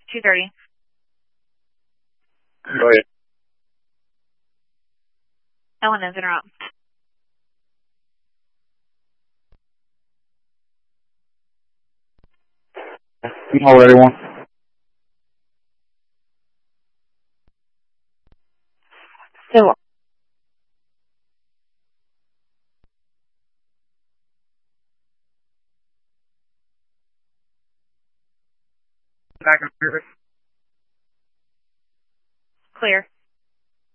2:30. Go ahead. Ellen is interrupt. You hold everyone. So, Back in service. clear.